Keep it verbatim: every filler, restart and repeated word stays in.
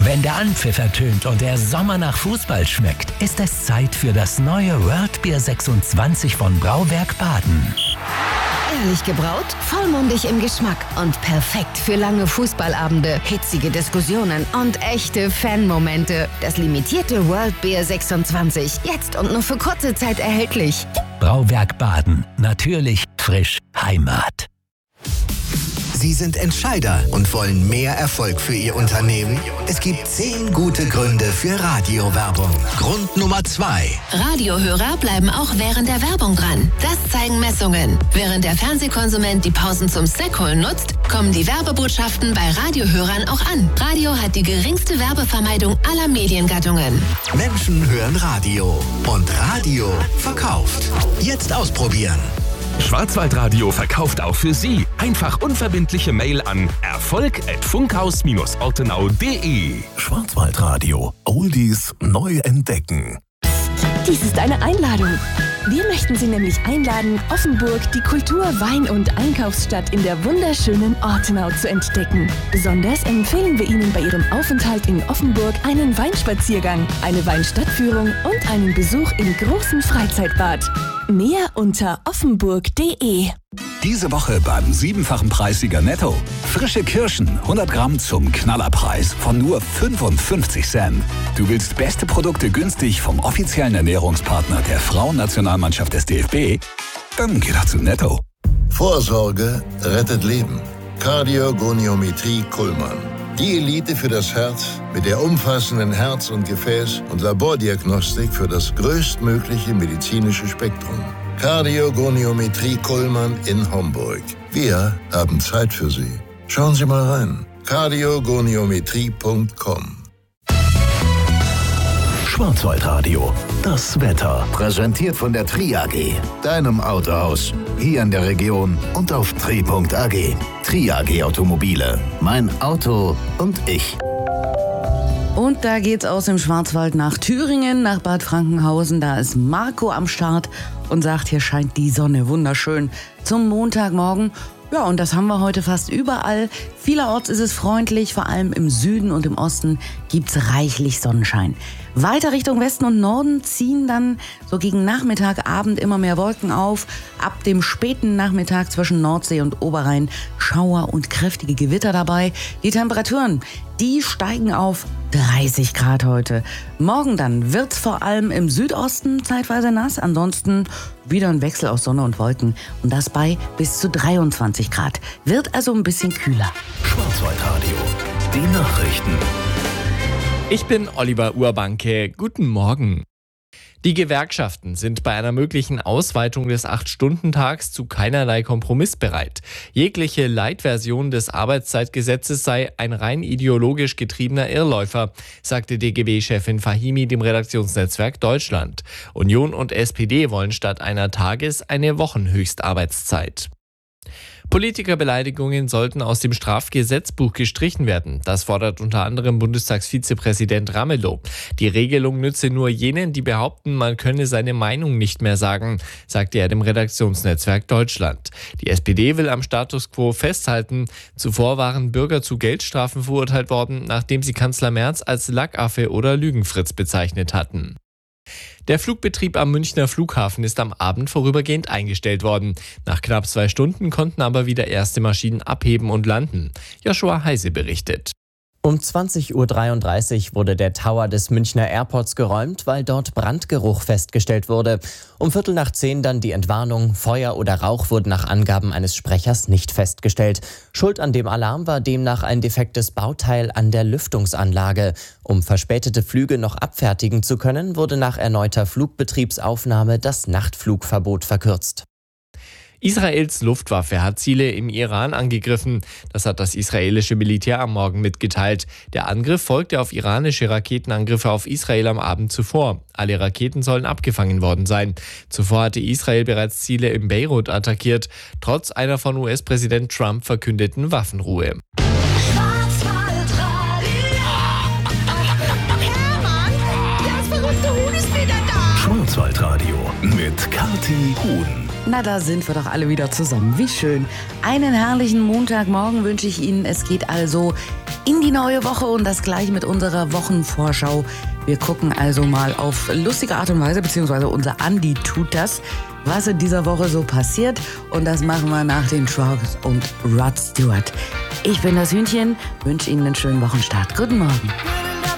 Wenn der Anpfiff ertönt und der Sommer nach Fußball schmeckt, ist es Zeit für das neue World Beer sechsundzwanzig von Brauwerk Baden. Ehrlich gebraut, vollmundig im Geschmack und perfekt für lange Fußballabende, hitzige Diskussionen und echte Fanmomente. Das limitierte World Beer sechsundzwanzig, jetzt und nur für kurze Zeit erhältlich. Brauwerk Baden. Natürlich, frisch, Heimat. Sie sind Entscheider und wollen mehr Erfolg für Ihr Unternehmen? Es gibt zehn gute Gründe für Radiowerbung. Grund Nummer zwei. Radiohörer bleiben auch während der Werbung dran. Das zeigen Messungen. Während der Fernsehkonsument die Pausen zum Snackholen nutzt, kommen die Werbebotschaften bei Radiohörern auch an. Radio hat die geringste Werbevermeidung aller Mediengattungen. Menschen hören Radio und Radio verkauft. Jetzt ausprobieren. Schwarzwaldradio verkauft auch für Sie. Einfach unverbindliche Mail an erfolg at funkhaus Bindestrich ortenau punkt de. Schwarzwaldradio. Oldies neu entdecken. Dies ist eine Einladung. Wir möchten Sie nämlich einladen, Offenburg, die Kultur-, Wein- und Einkaufsstadt in der wunderschönen Ortenau zu entdecken. Besonders empfehlen wir Ihnen bei Ihrem Aufenthalt in Offenburg einen Weinspaziergang, eine Weinstadtführung und einen Besuch im großen Freizeitbad. Mehr unter offenburg punkt de. Diese Woche beim siebenfachen Preissieger Netto. Frische Kirschen, hundert Gramm zum Knallerpreis von nur fünfundfünfzig Cent. Du willst beste Produkte günstig vom offiziellen Ernährungspartner der Frauennationalmannschaft des D F B? Dann geh doch zu Netto. Vorsorge rettet Leben. Kardiogoniometrie Kuhlmann. Die Elite für das Herz mit der umfassenden Herz- und Gefäß- und Labordiagnostik für das größtmögliche medizinische Spektrum. Kardiogoniometrie Kuhlmann in Homburg. Wir haben Zeit für Sie. Schauen Sie mal rein. kardiogoniometrie punkt com. Schwarzwaldradio. Das Wetter. Präsentiert von der Tri A G, deinem Autohaus. Hier in der Region und auf tri punkt a g. Tri A G Automobile. Mein Auto und ich. Und da geht's aus dem Schwarzwald nach Thüringen, nach Bad Frankenhausen. Da ist Marco am Start und sagt, hier scheint die Sonne wunderschön zum Montagmorgen. Ja, und das haben wir heute fast überall. Vielerorts ist es freundlich, vor allem im Süden und im Osten gibt's reichlich Sonnenschein. Weiter Richtung Westen und Norden ziehen dann so gegen Nachmittag, Abend immer mehr Wolken auf. Ab dem späten Nachmittag zwischen Nordsee und Oberrhein Schauer und kräftige Gewitter dabei. Die Temperaturen, die steigen auf dreißig Grad heute. Morgen dann wird's vor allem im Südosten zeitweise nass. Ansonsten wieder ein Wechsel aus Sonne und Wolken. Und das bei bis zu dreiundzwanzig Grad. Wird also ein bisschen kühler. Schwarzwaldradio. Die Nachrichten. Ich bin Oliver Urbanke. Guten Morgen. Die Gewerkschaften sind bei einer möglichen Ausweitung des acht-Stunden-Tags zu keinerlei Kompromiss bereit. Jegliche Light-Version des Arbeitszeitgesetzes sei ein rein ideologisch getriebener Irrläufer, sagte D G B-Chefin Fahimi dem Redaktionsnetzwerk Deutschland. Union und S P D wollen statt einer Tages- eine Wochenhöchstarbeitszeit. Politikerbeleidigungen sollten aus dem Strafgesetzbuch gestrichen werden. Das fordert unter anderem Bundestagsvizepräsident Ramelow. Die Regelung nütze nur jenen, die behaupten, man könne seine Meinung nicht mehr sagen, sagte er dem Redaktionsnetzwerk Deutschland. Die S P D will am Status quo festhalten. Zuvor waren Bürger zu Geldstrafen verurteilt worden, nachdem sie Kanzler Merz als Lackaffe oder Lügenfritz bezeichnet hatten. Der Flugbetrieb am Münchner Flughafen ist am Abend vorübergehend eingestellt worden. Nach knapp zwei Stunden konnten aber wieder erste Maschinen abheben und landen. Joshua Heise berichtet. Um zwanzig Uhr dreiunddreißig wurde der Tower des Münchner Airports geräumt, weil dort Brandgeruch festgestellt wurde. Um Viertel nach zehn dann die Entwarnung. Feuer oder Rauch wurden nach Angaben eines Sprechers nicht festgestellt. Schuld an dem Alarm war demnach ein defektes Bauteil an der Lüftungsanlage. Um verspätete Flüge noch abfertigen zu können, wurde nach erneuter Flugbetriebsaufnahme das Nachtflugverbot verkürzt. Israels Luftwaffe hat Ziele im Iran angegriffen. Das hat das israelische Militär am Morgen mitgeteilt. Der Angriff folgte auf iranische Raketenangriffe auf Israel am Abend zuvor. Alle Raketen sollen abgefangen worden sein. Zuvor hatte Israel bereits Ziele in Beirut attackiert, trotz einer von U S-Präsident Trump verkündeten Waffenruhe. Schwarzwaldradio mit Kathi Huhn. Na, da sind wir doch alle wieder zusammen. Wie schön. Einen herrlichen Montagmorgen wünsche ich Ihnen. Es geht also in die neue Woche und das gleich mit unserer Wochenvorschau. Wir gucken also mal auf lustige Art und Weise, beziehungsweise unser Andi tut das, was in dieser Woche so passiert. Und das machen wir nach den Trucks und Rod Stewart. Ich bin das Hühnchen, wünsche Ihnen einen schönen Wochenstart. Guten Morgen.